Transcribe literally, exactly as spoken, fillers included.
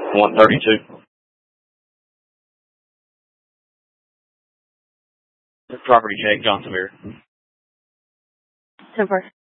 one thirty-two. The property check, Johnsonville. ten four.